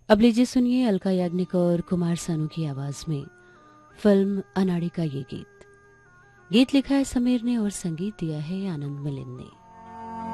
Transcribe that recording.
अब लीजिए सुनिए अलका याग्निक और कुमार सानू की आवाज में फिल्म अनाड़ी का ये गीत। गीत लिखा है समीर ने और संगीत दिया है आनंद मिलिंद ने।